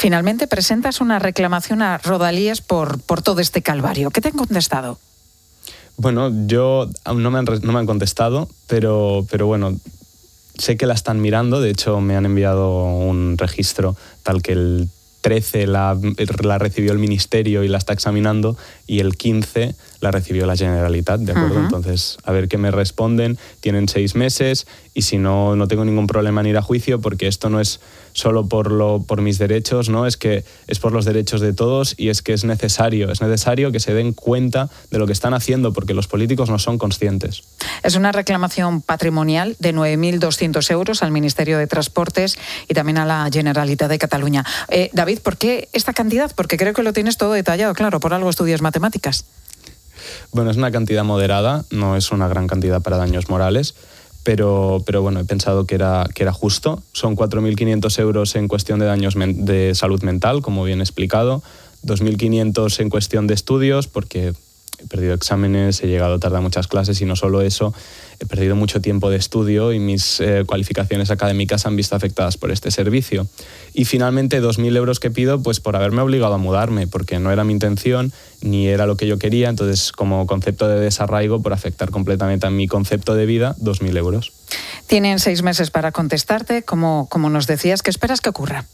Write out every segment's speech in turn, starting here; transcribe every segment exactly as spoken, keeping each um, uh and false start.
Finalmente presentas una reclamación a Rodalies por, por todo este calvario. ¿Qué te han contestado? Bueno, yo no me han, no me han contestado, pero, pero bueno, sé que la están mirando. De hecho, me han enviado un registro tal que el trece la, la recibió el Ministerio y la está examinando, y el quince la recibió la Generalitat, ¿de acuerdo? Uh-huh. Entonces, a ver qué me responden. Tienen seis meses y si no, no tengo ningún problema en ir a juicio, porque esto no es solo por, lo, por mis derechos, ¿no? Es que es por los derechos de todos, y es que es necesario, es necesario que se den cuenta de lo que están haciendo, porque los políticos no son conscientes. Es una reclamación patrimonial de nueve mil doscientos euros al Ministerio de Transportes y también a la Generalitat de Cataluña. Eh, David, ¿por qué esta cantidad? Porque creo que lo tienes todo detallado, claro, por algo estudias matemáticas. Bueno, es una cantidad moderada, no es una gran cantidad para daños morales, pero, pero bueno, he pensado que era, que era justo. Son cuatro mil quinientos euros en cuestión de daños men- de salud mental, como bien he explicado, dos mil quinientos en cuestión de estudios, porque he perdido exámenes, he llegado tarde a muchas clases, y no solo eso, he perdido mucho tiempo de estudio y mis eh, cualificaciones académicas se han visto afectadas por este servicio. Y finalmente dos mil euros que pido pues por haberme obligado a mudarme, porque no era mi intención ni era lo que yo quería. Entonces, como concepto de desarraigo, por afectar completamente a mi concepto de vida, dos mil euros. Tienen seis meses para contestarte, como, como nos decías. ¿Qué esperas que ocurra?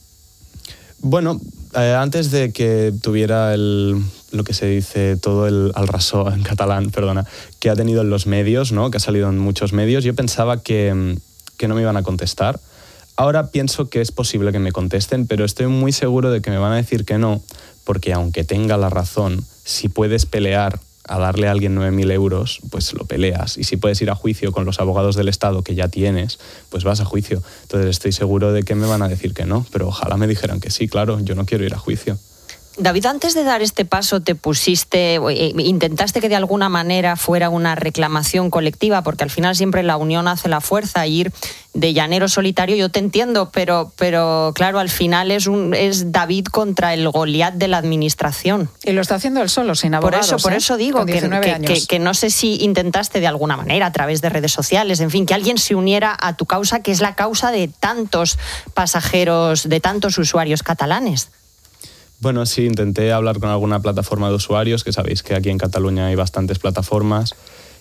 Bueno, eh, antes de que tuviera el, lo que se dice todo el al raso en catalán, perdona, que ha tenido en los medios, ¿no? Que ha salido en muchos medios, yo pensaba que, que no me iban a contestar. Ahora pienso que es posible que me contesten, pero estoy muy seguro de que me van a decir que no, porque aunque tenga la razón, si puedes pelear a darle a alguien nueve mil euros, pues lo peleas. Y si puedes ir a juicio con los abogados del Estado que ya tienes, pues vas a juicio. Entonces estoy seguro de que me van a decir que no, pero ojalá me dijeran que sí, claro, yo no quiero ir a juicio. David, antes de dar este paso te pusiste, intentaste que de alguna manera fuera una reclamación colectiva, porque al final siempre la unión hace la fuerza, y ir de llanero solitario, yo te entiendo, pero, pero claro, al final es, un, es David contra el Goliat de la administración. Y lo está haciendo él solo, sin abogados. Por eso, por ¿eh? eso digo que, que, que, que no sé si intentaste de alguna manera, a través de redes sociales, en fin, que alguien se uniera a tu causa, que es la causa de tantos pasajeros, de tantos usuarios catalanes. Bueno, sí, intenté hablar con alguna plataforma de usuarios, que sabéis que aquí en Cataluña hay bastantes plataformas,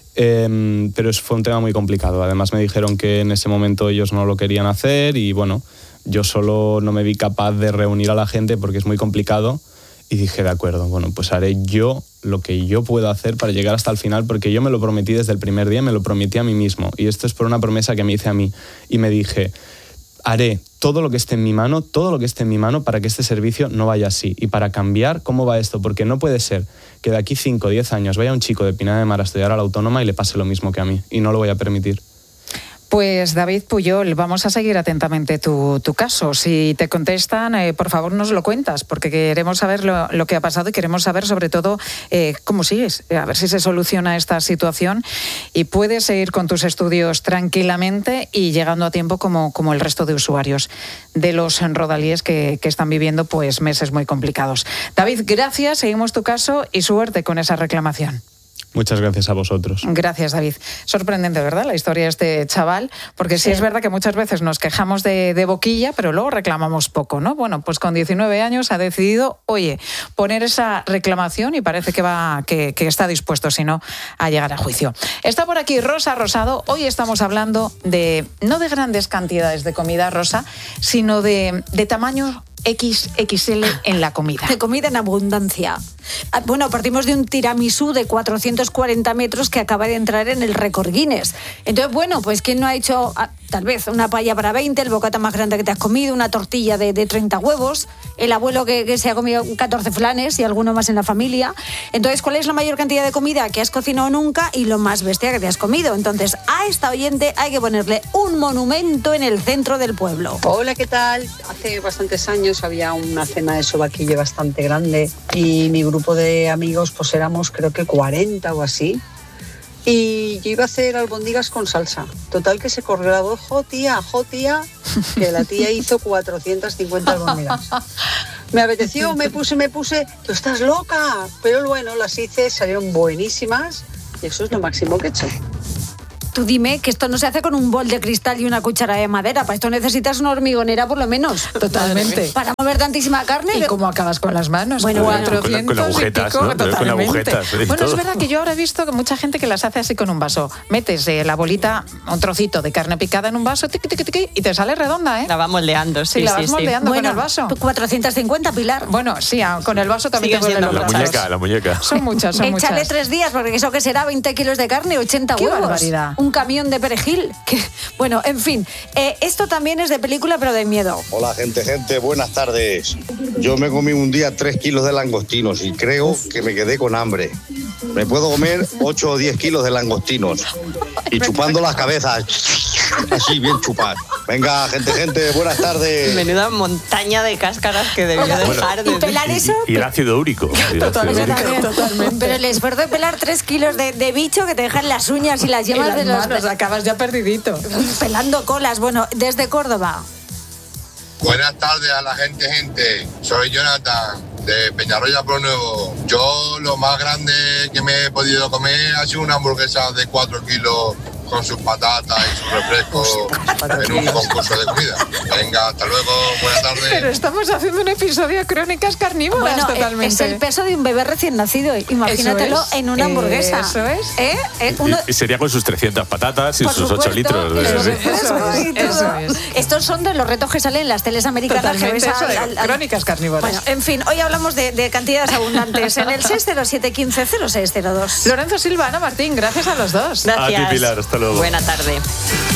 eh, pero fue un tema muy complicado. Además me dijeron que en ese momento ellos no lo querían hacer, y bueno, yo solo no me vi capaz de reunir a la gente porque es muy complicado, y dije, de acuerdo, bueno, pues haré yo lo que yo puedo hacer para llegar hasta el final, porque yo me lo prometí desde el primer día, me lo prometí a mí mismo, y esto es por una promesa que me hice a mí, y me dije, haré todo lo que esté en mi mano, todo lo que esté en mi mano para que este servicio no vaya así, y para cambiar cómo va esto, porque no puede ser que de aquí cinco o diez años vaya un chico de Pineda de Mar a estudiar a la Autónoma y le pase lo mismo que a mí, y no lo voy a permitir. Pues David Pujol, vamos a seguir atentamente tu, tu caso. Si te contestan, eh, por favor nos lo cuentas, porque queremos saber lo, lo que ha pasado, y queremos saber sobre todo eh, cómo sigues, a ver si se soluciona esta situación y puedes seguir con tus estudios tranquilamente y llegando a tiempo como, como el resto de usuarios de los Rodalies que, que están viviendo pues meses muy complicados. David, gracias, seguimos tu caso y suerte con esa reclamación. Muchas gracias a vosotros. Gracias, David. Sorprendente, ¿verdad?, la historia de este chaval, porque sí, sí es verdad que muchas veces nos quejamos de, de boquilla, pero luego reclamamos poco, ¿no? Bueno, pues con diecinueve años ha decidido, oye, poner esa reclamación, y parece que va que, que está dispuesto, si no, a llegar a juicio. Está por aquí Rosa Rosado. Hoy estamos hablando de, no de grandes cantidades de comida, Rosa, sino de, de tamaño equis equis ele en la comida. De comida en abundancia. Bueno, partimos de un tiramisú de cuatrocientos cuarenta metros que acaba de entrar en el récord Guinness. Entonces, bueno, pues ¿quién no ha hecho ah, tal vez una paella para veinte, el bocata más grande que te has comido, una tortilla de, de treinta huevos, el abuelo que, que se ha comido catorce flanes y alguno más en la familia? Entonces, ¿cuál es la mayor cantidad de comida que has cocinado nunca y lo más bestia que te has comido? Entonces, a esta oyente hay que ponerle un monumento en el centro del pueblo. Hola, ¿qué tal? Hace bastantes años había una cena de sobaquillo bastante grande y mi grupo de amigos pues éramos creo que cuarenta o así, y yo iba a hacer albóndigas con salsa. Total que se corrió la voz, jo tía, jo tía, que la tía hizo cuatrocientas cincuenta albóndigas. Me apeteció, me puse, me puse, tú estás loca, pero bueno, las hice, salieron buenísimas y eso es lo máximo que he hecho. tú dime que esto no se hace con un bol de cristal y una cuchara de madera. Para esto necesitas una hormigonera por lo menos. Totalmente. Para mover tantísima carne. ¿Y cómo acabas con las manos? Bueno, cuatrocientos con, la, con agujetas, y pico, ¿no? totalmente. Con agujetas. Bueno, todo. es verdad que yo ahora he visto que mucha gente que las hace así con un vaso. Metes eh, la bolita, un trocito de carne picada en un vaso, tiqui, tiqui, tiqui, y te sale redonda, ¿eh? La va moldeando, sí, Sí, la sí, vas sí. moldeando Bueno, con el vaso. cuatrocientos cincuenta, Pilar. Bueno, sí, ah, con el vaso también Sigue te vuelven siendo los La brazos. muñeca, la muñeca. Son muchas, son Échale muchas. tres días, porque eso que será veinte kilos de carne, ochenta ¡Qué huevos. barbaridad! Un camión de perejil. Que, bueno, en fin, eh, esto también es de película, pero de miedo. Hola gente, gente, buenas tardes. Yo me comí un día tres kilos de langostinos y creo que me quedé con hambre. Me puedo comer ocho o diez kilos de langostinos y chupando las cabezas, así bien chupar. Venga, gente, gente, buenas tardes. Menuda montaña de cáscaras que debió Bueno, dejar. y de- pelar eso. Y el ácido úrico. Y el ácido Totalmente. úrico. Totalmente. Pero el esfuerzo de pelar tres kilos de, de bicho que te dejan las uñas y las Y yemas las de los manos, acabas ya perdidito. pelando colas. Bueno, desde Córdoba. Buenas tardes a la gente, gente. Soy Jonathan de Peñarroya Pro Nuevo. Yo lo más grande que me he podido comer ha sido una hamburguesa de cuatro kilos con sus patatas y sus refrescos en un concurso de comida. Venga, hasta luego, buenas tardes. Pero estamos haciendo un episodio de Crónicas Carnívoras Bueno, totalmente. es el peso de un bebé recién nacido. Imagínatelo Eso es. en una hamburguesa. Eso es. ¿Eh? ¿Eh? Uno- Y, y sería con sus trescientas patatas y por sus ocho supuesto, litros. y de- los sí. refrescos y Eso es, todo. eso es. Estos son de los retos que salen en las teles americanas que ves Totalmente, al- eso al- de al- Crónicas Carnívoras. Bueno, en fin, hoy hablamos de, de cantidades abundantes en el seis cero siete uno cinco cero seis cero dos. Lorenzo Silva, Ana Martín, gracias a los dos. Gracias. A ti, Pilar, hasta luego. Buena tarde.